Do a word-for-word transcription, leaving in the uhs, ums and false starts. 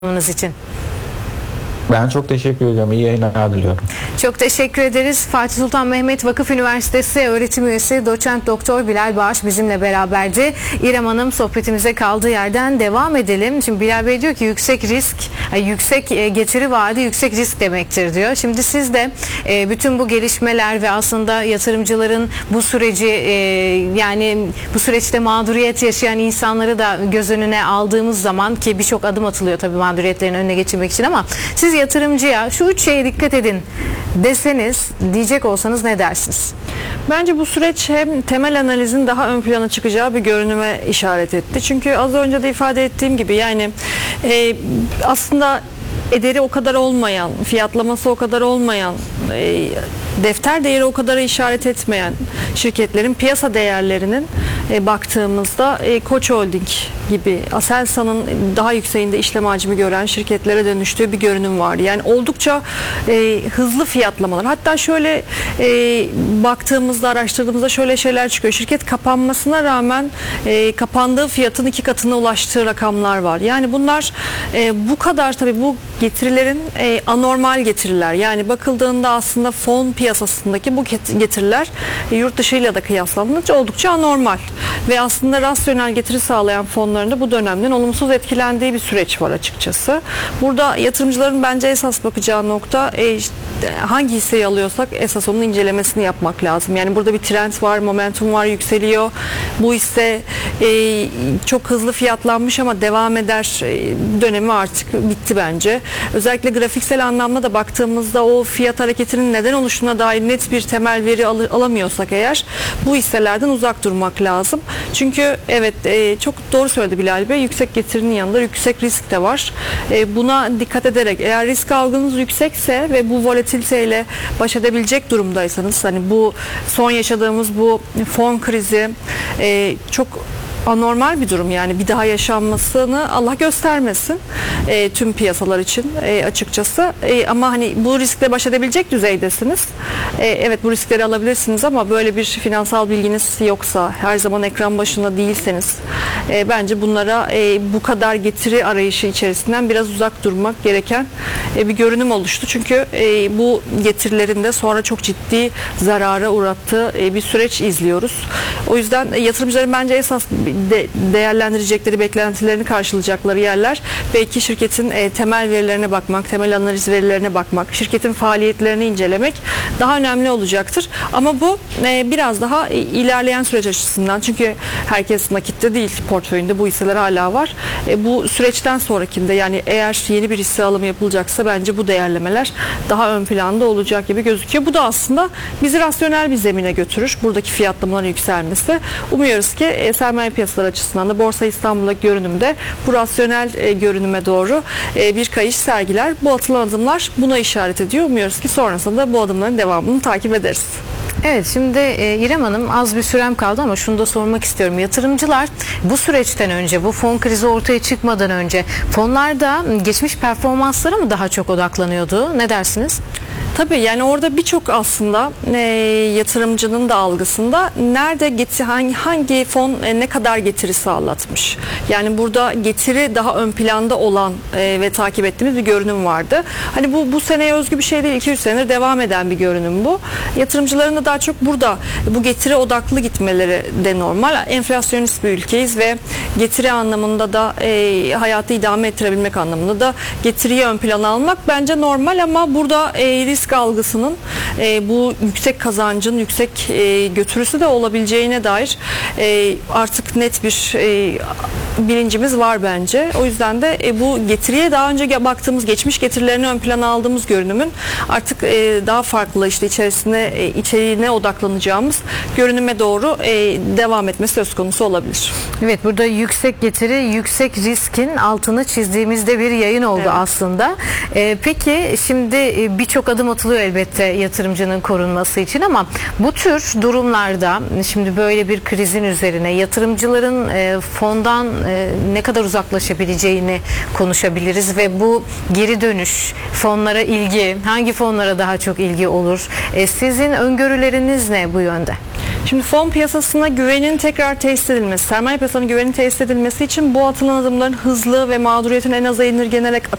için. Ben çok teşekkür ediyorum. İyi yayınlar diliyorum. Çok teşekkür ederiz. Fatih Sultan Mehmet Vakıf Üniversitesi öğretim üyesi doçent doktor Bilal Bağış bizimle beraberdi. İrem Hanım, sohbetimize kaldığı yerden devam edelim. Şimdi Bilal Bey diyor ki yüksek risk, yüksek getiri vaadi yüksek risk demektir diyor. Şimdi siz de bütün bu gelişmeler ve aslında yatırımcıların bu süreci yani bu süreçte mağduriyet yaşayan insanları da göz önüne aldığımız zaman, ki birçok adım atılıyor tabii mağduriyetlerin önüne geçirmek için, ama siz yatırımcıya şu üç şeye dikkat edin deseniz, diyecek olsanız ne dersiniz? Bence bu süreç hem temel analizin daha ön plana çıkacağı bir görünüme işaret etti. Çünkü az önce de ifade ettiğim gibi yani e, aslında ederi o kadar olmayan, fiyatlaması o kadar olmayan, e, defter değeri o kadar işaret etmeyen şirketlerin piyasa değerlerinin e, baktığımızda e, Koç Holding gibi, Aselsan'ın daha yükseğinde işlem hacmi gören şirketlere dönüştüğü bir görünüm vardı. Yani oldukça e, hızlı fiyatlamalar. Hatta şöyle e, baktığımızda, araştırdığımızda şöyle şeyler çıkıyor. Şirket kapanmasına rağmen e, kapandığı fiyatın iki katına ulaştığı rakamlar var. Yani bunlar e, bu kadar, tabii bu getirilerin e, anormal getiriler. Yani bakıldığında aslında fon piyasasındaki bu getiriler e, yurt dışıyla da kıyaslandığında oldukça anormal. Ve aslında rasyonel getiri sağlayan fonların da bu dönemden olumsuz etkilendiği bir süreç var açıkçası. Burada yatırımcıların bence esas bakacağı nokta e, işte hangi hisseyi alıyorsak esas onun incelemesini yapmak lazım. Yani burada bir trend var, momentum var, yükseliyor. Bu hisse e, çok hızlı fiyatlanmış ama devam eder e, dönemi artık bitti bence. Özellikle grafiksel anlamda da baktığımızda o fiyat hareketinin neden oluştuğuna dair net bir temel veri al alamıyorsak eğer bu hisselerden uzak durmak lazım. Çünkü evet e, çok doğru söyledi Bilal Bey, yüksek getirinin yanında yüksek risk de var. E, buna dikkat ederek eğer risk algınız yüksekse ve bu volatiliteyle baş edebilecek durumdaysanız, hani bu son yaşadığımız bu fon krizi e, çok anormal bir durum, yani bir daha yaşanmasını Allah göstermesin e, tüm piyasalar için e, açıkçası e, ama hani bu riskle baş edebilecek düzeydesiniz. E, evet, bu riskleri alabilirsiniz ama böyle bir finansal bilginiz yoksa, her zaman ekran başında değilseniz e, bence bunlara e, bu kadar getiri arayışı içerisinden biraz uzak durmak gereken e, bir görünüm oluştu. Çünkü e, bu getirilerin de sonra çok ciddi zarara uğrattığı e, bir süreç izliyoruz. O yüzden e, yatırımcıların bence esas de, değerlendirecekleri, beklentilerini karşılayacakları yerler belki şirketin e, temel verilerine bakmak, temel analiz verilerine bakmak, şirketin faaliyetlerini incelemek daha önemli olacaktır. Ama bu e, biraz daha e, ilerleyen süreç açısından, çünkü herkes nakitte değil portföyünde, bu hisseler hala var. E, bu süreçten sonrakinde, yani eğer yeni bir hisse alımı yapılacaksa bence bu değerlemeler daha ön planda olacak gibi gözüküyor. Bu da aslında bizi rasyonel bir zemine götürür. Buradaki fiyatlamaların yükselmesi. Umuyoruz ki e, sermaye piyasaları açısından da Borsa İstanbul'daki görünümde bu rasyonel e, görünüme doğru e, bir kayış sergiler. Bu atılan adımlar buna işaret ediyor. Umuyoruz ki sonrasında bu adımların devamını takip ederiz. Evet, şimdi e, İrem Hanım, az bir sürem kaldı ama şunu da sormak istiyorum. Yatırımcılar bu süreçten önce, bu fon krizi ortaya çıkmadan önce fonlarda geçmiş performanslara mı daha çok odaklanıyordu? Ne dersiniz? Tabii, yani orada birçok aslında e, yatırımcının da algısında nerede getiri, hangi, hangi fon e, ne kadar getiri sağlatmış. Yani burada getiri daha ön planda olan e, ve takip ettiğimiz bir görünüm vardı. Hani bu bu seneye özgü bir şey değil, iki üç senedir devam eden bir görünüm bu. Yatırımcıların da daha çok burada bu getiri odaklı gitmeleri de normal. Enflasyonist bir ülkeyiz ve getiri anlamında da e, hayatı idame ettirebilmek anlamında da getiriyi ön plana almak bence normal, ama burada e, risk algısının e, bu yüksek kazancın yüksek e, götürüsü de olabileceğine dair e, artık net bir e, bilincimiz var bence. O yüzden de e, bu getiriye daha önce baktığımız, geçmiş getirilerini ön plana aldığımız görünümün artık e, daha farklı, işte içerisine e, içeriğine odaklanacağımız görünüme doğru e, devam etmesi söz konusu olabilir. Evet, burada yüksek getiri, yüksek riskin altını çizdiğimizde bir yayın oldu evet. aslında. E, peki şimdi e, birçok adım atılıyor elbette yatırımcının korunması için, ama bu tür durumlarda şimdi böyle bir krizin üzerine yatırımcıların e, fondan e, ne kadar uzaklaşabileceğini konuşabiliriz ve bu geri dönüş, fonlara ilgi, hangi fonlara daha çok ilgi olur? E, sizin öngörüleriniz ne bu yönde? Şimdi fon piyasasına güvenin tekrar tesis edilmesi, sermaye piyasalarının güvenin tesis edilmesi için bu atılan adımların hızlı ve mağduriyetin en aza indirgenerek